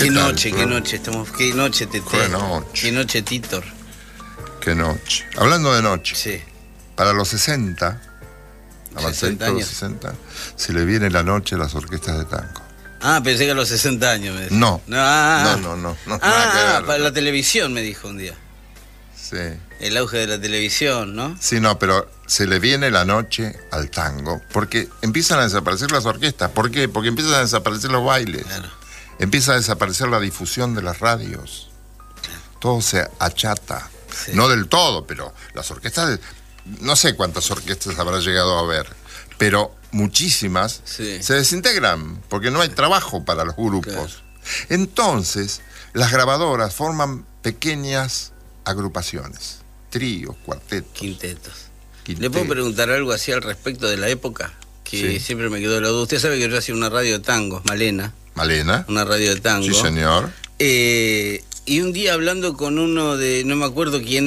Qué noche estamos, qué noche, Tete. Qué noche, Titor. Qué noche. Hablando de noche. Sí. Para los 60, a Marcelito de los 60, se le viene la noche a las orquestas de tango. Ah, pensé que a los 60 años me decía. No. No, Nada que ver. Para la televisión me dijo un día. Sí. El auge de la televisión, ¿no? Sí, no, pero se le viene la noche al tango, porque empiezan a desaparecer las orquestas. ¿Por qué? Porque empiezan a desaparecer los bailes. Claro. Empieza a desaparecer la difusión de las radios. Claro. Todo se achata. Sí. No del todo, pero las orquestas, no sé cuántas orquestas habrá llegado a haber, pero muchísimas se desintegran porque no hay trabajo para los grupos. Claro. Entonces, las grabadoras forman pequeñas agrupaciones, tríos, cuartetos. Quintetos. ¿Le puedo preguntar algo así al respecto de la época? Que siempre me quedó la duda. Usted sabe que yo hacía una radio de tango, Malena. Una radio de tango. Sí, señor. Y un día hablando con uno de, no me acuerdo quién